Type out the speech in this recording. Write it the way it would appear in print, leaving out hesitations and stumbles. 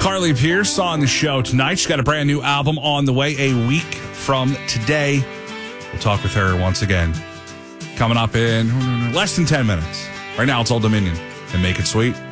Carly Pierce on the show tonight. She's got a brand new album on the way a week from today. We'll talk with her once again. Coming up in less than 10 minutes. Right now, it's Old Dominion and Make It Sweet.